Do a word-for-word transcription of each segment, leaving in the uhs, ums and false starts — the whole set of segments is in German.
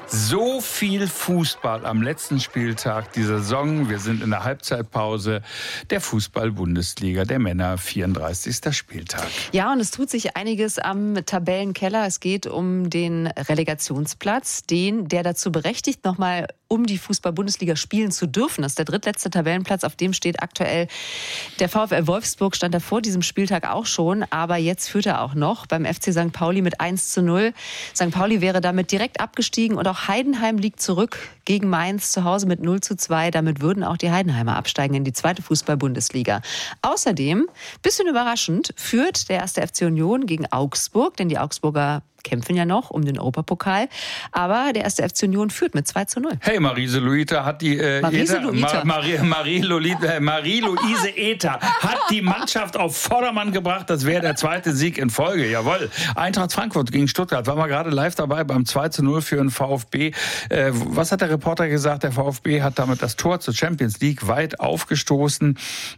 So viel Fußball am letzten Spieltag dieser Saison. Wir sind in der Halbzeitpause der Fußball-Bundesliga der Männer, vierunddreißigster Spieltag. Ja, und es tut sich einiges am Tabellenkeller. Es geht um den Relegationsplatz, den, der dazu berechtigt, nochmal um die Fußball-Bundesliga spielen zu dürfen. Das ist der drittletzte Tabellenplatz, auf dem steht aktuell der VfL Wolfsburg, stand er vor diesem Spieltag auch schon, aber jetzt führt er auch noch beim F C Sankt Pauli mit eins zu null. Sankt Pauli wäre damit direkt abgestiegen und auch Heidenheim liegt zurück gegen Mainz zu Hause mit null zu zwei. Damit würden auch die Heidenheimer absteigen in die zweite Fußball-Bundesliga. Außerdem, bisschen überraschend, führt der erste F C Union gegen Augsburg, denn die Augsburger kämpfen ja noch um den Europapokal. Aber der erste F C Union führt mit zwei zu null. Hey, Marise-Luita hat die... Äh, Marise-Luita. Ma Marie, Marie, Lolita, Marie-Louise Ether hat die Mannschaft auf Vordermann gebracht. Das wäre der zweite Sieg in Folge. Jawohl. Eintracht Frankfurt gegen Stuttgart. Waren wir gerade live dabei beim zwei zu null für den VfB. Äh, was hat der Reporter gesagt? Der VfB hat damit das Tor zur Champions League weit aufgestoßen.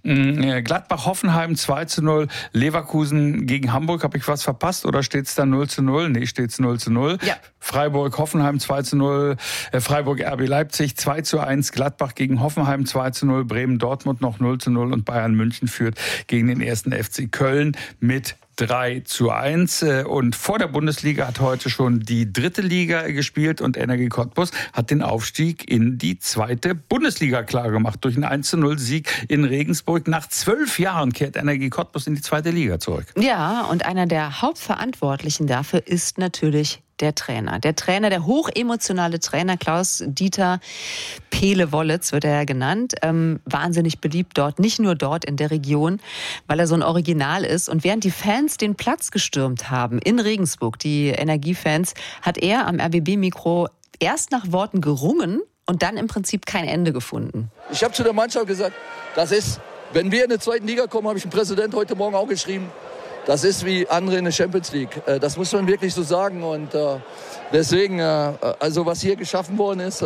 Äh, Gladbach-Hoffenheim zwei zu null. Leverkusen gegen Hamburg. Habe ich was verpasst oder steht es da null zu null? Nee, steht's null zu null. Ja. Freiburg-Hoffenheim zwei zu null, äh, Freiburg-R B Leipzig zwei zu eins, Gladbach gegen Hoffenheim zwei zu null, Bremen-Dortmund noch null zu null und Bayern-München führt gegen den ersten F C Köln mit drei zu eins. Und vor der Bundesliga hat heute schon die dritte Liga gespielt und Energie Cottbus hat den Aufstieg in die zweite Bundesliga klargemacht. Durch einen eins zu null Sieg in Regensburg. Nach zwölf Jahren kehrt Energie Cottbus in die zweite Liga zurück. Ja, und einer der Hauptverantwortlichen dafür ist natürlich der Trainer. Der Trainer, der hochemotionale Trainer Klaus-Dieter Pele-Wollitz wird er ja genannt. Ähm, wahnsinnig beliebt dort, nicht nur dort in der Region, weil er so ein Original ist. Und während die Fans den Platz gestürmt haben in Regensburg, die Energiefans, hat er am R B B-Mikro erst nach Worten gerungen und dann im Prinzip kein Ende gefunden. Ich habe zu der Mannschaft gesagt, das ist, wenn wir in der zweiten Liga kommen, habe ich dem Präsident heute Morgen auch geschrieben, das ist wie andere in der Champions League. Das muss man wirklich so sagen. Und deswegen, also was hier geschaffen worden ist,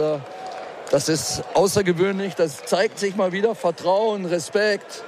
das ist außergewöhnlich. Das zeigt sich mal wieder Vertrauen, Respekt,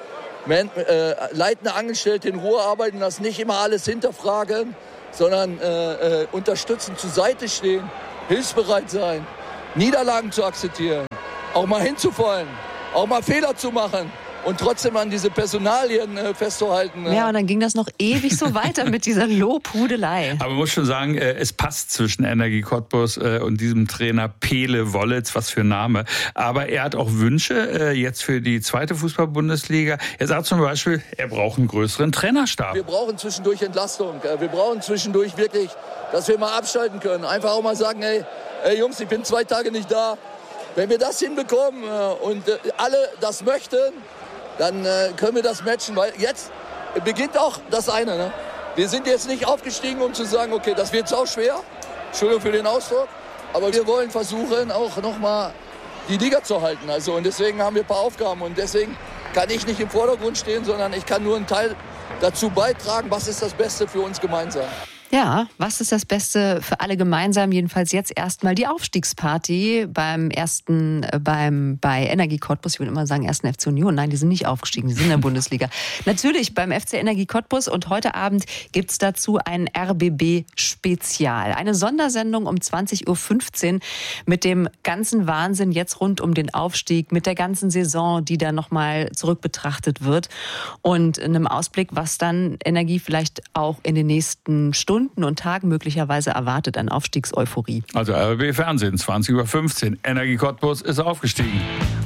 leitende Angestellte in Ruhe arbeiten, das nicht immer alles hinterfragen, sondern unterstützen, zur Seite stehen, hilfsbereit sein, Niederlagen zu akzeptieren, auch mal hinzufallen, auch mal Fehler zu machen. Und trotzdem an diese Personalien äh, festzuhalten. Ja, und dann ging das noch ewig so weiter mit dieser Lobhudelei. Aber man muss schon sagen, äh, es passt zwischen Energie Cottbus äh, und diesem Trainer Pele-Wollitz, was für ein Name. Aber er hat auch Wünsche äh, jetzt für die zweite Fußball-Bundesliga. Er sagt zum Beispiel, er braucht einen größeren Trainerstab. Wir brauchen zwischendurch Entlastung. Äh, wir brauchen zwischendurch wirklich, dass wir mal abschalten können. Einfach auch mal sagen, hey, hey Jungs, ich bin zwei Tage nicht da. Wenn wir das hinbekommen äh, und äh, alle das möchten, dann äh, können wir das matchen, weil jetzt beginnt auch das eine. Ne? Wir sind jetzt nicht aufgestiegen, um zu sagen, okay, das wird sau schwer, Entschuldigung für den Ausdruck, aber wir wollen versuchen, auch nochmal die Liga zu halten. Also, und deswegen haben wir ein paar Aufgaben und deswegen kann ich nicht im Vordergrund stehen, sondern ich kann nur einen Teil dazu beitragen, was ist das Beste für uns gemeinsam. Ja, was ist das Beste für alle gemeinsam? Jedenfalls jetzt erstmal die Aufstiegsparty beim ersten, äh, beim, bei Energie Cottbus. Ich würde immer sagen, ersten F C Union. Nein, die sind nicht aufgestiegen, die sind in der Bundesliga. Natürlich beim F C Energie Cottbus und heute Abend gibt's dazu ein R B B-Spezial. Eine Sondersendung um zwanzig Uhr fünfzehn mit dem ganzen Wahnsinn jetzt rund um den Aufstieg, mit der ganzen Saison, die da nochmal zurück betrachtet wird und einem Ausblick, was dann Energie vielleicht auch in den nächsten Stunden und Tagen möglicherweise erwartet an Aufstiegseuphorie. Also R B B Fernsehen, zwanzig Uhr fünfzehn. Energie Cottbus ist aufgestiegen.